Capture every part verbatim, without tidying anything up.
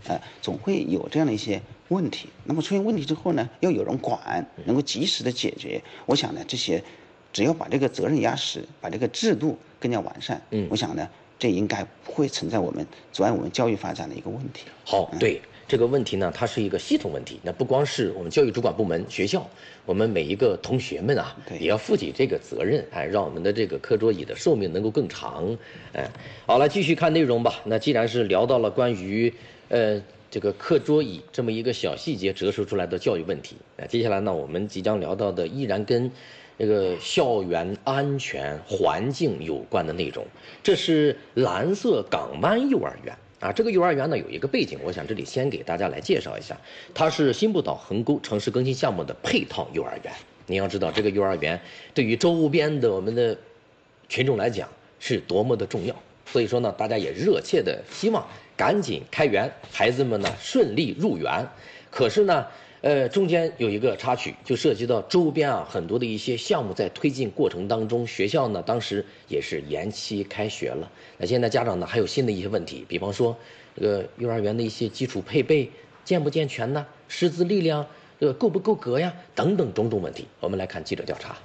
呃，总会有这样的一些问题。那么出现问题之后呢，要有人管，能够及时的解决。我想呢，这些只要把这个责任压实，把这个制度更加完善，嗯，我想呢，这应该不会存在我们阻碍我们教育发展的一个问题。 好，对。这个问题呢，它是一个系统问题。那不光是我们教育主管部门、学校，我们每一个同学们啊，也要负起这个责任，哎，让我们的这个课桌椅的寿命能够更长。哎，好了，继续看内容吧。那既然是聊到了关于呃这个课桌椅这么一个小细节折射出来的教育问题，那接下来呢，我们即将聊到的依然跟这个校园安全环境有关的内容。这是蓝色港湾幼儿园。啊，这个幼儿园呢有一个背景，我想这里先给大家来介绍一下，它是新不岛横沟城市更新项目的配套幼儿园。您要知道，这个幼儿园对于周边的我们的群众来讲是多么的重要，所以说呢，大家也热切的希望赶紧开园，孩子们呢顺利入园。可是呢，呃，中间有一个插曲，就涉及到周边啊很多的一些项目在推进过程当中，学校呢当时也是延期开学了。那现在家长呢还有新的一些问题，比方说这个幼儿园的一些基础配备健不健全呢？师资力量这个够不够格呀？等等种种问题，我们来看记者调查。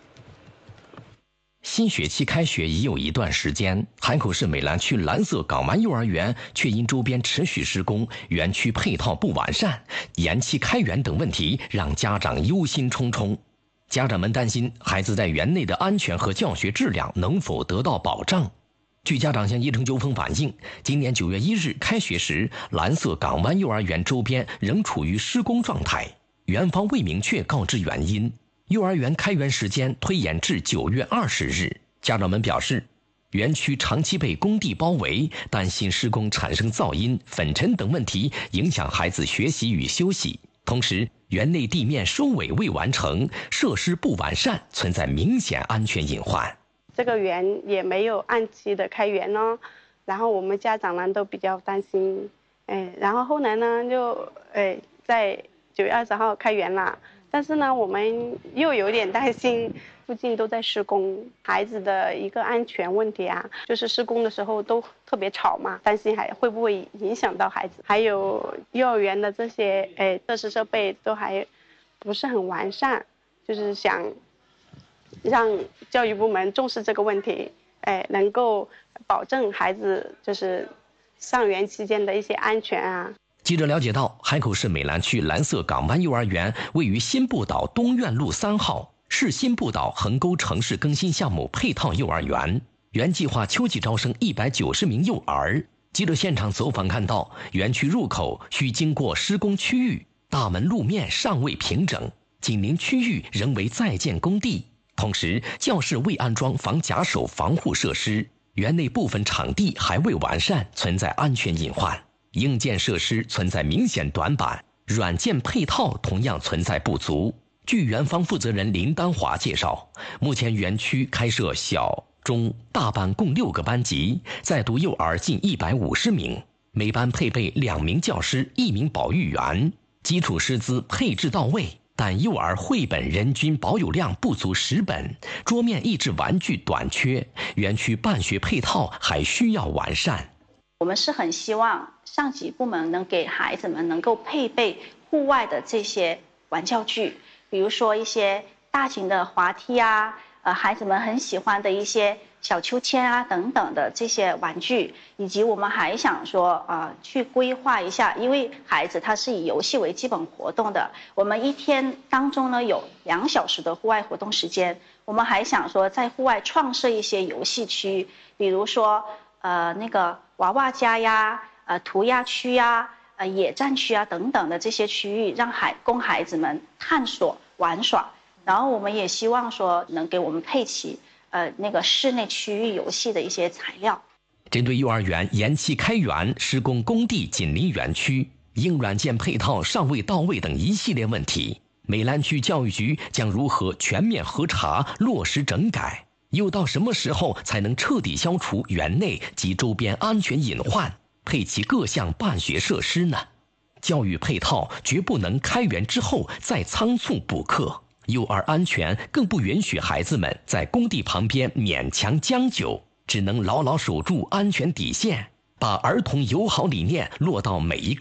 新学期开学已有一段时间，海口市美兰区蓝色港湾幼儿园却因周边持续施工、园区配套不完善、延期开园等问题，让家长忧心忡忡。家长们担心孩子在园内的安全和教学质量能否得到保障。据家长向一城纠纷反映，今年九月一日开学时，蓝色港湾幼儿园周边仍处于施工状态，园方未明确告知原因。幼儿园开园时间推延至九月二十日，家长们表示，园区长期被工地包围，担心施工产生噪音、粉尘等问题，影响孩子学习与休息。同时，园内地面收尾未完成，设施不完善，存在明显安全隐患。 这个园也没有按期的开园哦，然后我们家长呢都比较担心，哎，然后后来呢就哎在九月二十号开园了。但是呢，我们又有点担心，附近都在施工，孩子的一个安全问题啊，就是施工的时候都特别吵嘛，担心还会不会影响到孩子。还有幼儿园的这些诶设施设备都还不是很完善，就是想让教育部门重视这个问题，诶，能够保证孩子就是上园期间的一些安全啊。 记者了解到，海口市美兰区蓝色港湾幼儿园位于新不岛东苑路三号，是新不岛横沟城市更新项目配套幼儿园。原计划秋季招生一百九十名幼儿。记者现场走访看到，园区入口需经过施工区域，大门路面尚未平整，紧邻区域仍为在建工地。同时，教室未安装防假手防护设施，园内部分场地还未完善，存在安全隐患。硬件设施存在明显短板，软件配套同样存在不足。据园方负责人林丹华介绍，目前园区开设小、中、大班共六个班级，在读幼儿近一百五十名，每班配备两名教师、一名保育员，基础师资配置到位，但幼儿绘本人均保有量不足十本，桌面益智玩具短缺，园区办学配套还需要完善。 我们是很希望上级部门能给孩子们能够配备户外的这些玩教具，比如说一些大型的滑梯啊，呃，孩子们很喜欢的一些小秋千啊等等的这些玩具，以及我们还想说，呃，去规划一下，因为孩子他是以游戏为基本活动的，我们一天当中呢有两小时的户外活动时间，我们还想说在户外创设一些游戏区，比如说呃那个娃娃家呀，呃涂鸦区呀，呃野战区啊等等的这些区域，让孩供孩子们探索玩耍。然后我们也希望说能给我们配齐呃那个室内区域游戏的一些材料。 针对幼儿园延期开园、施工工地紧邻园区、硬软件配套尚未到位等一系列问题，美兰区教育局将如何全面核查、落实整改？又到什么时候才能彻底消除园内及周边安全隐患，配齐各项办学设施呢？教育配套绝不能开园之后再仓促补课，幼儿安全更不允许孩子们在工地旁边勉强将就，只能牢牢守住安全底线，把儿童友好理念落到每一个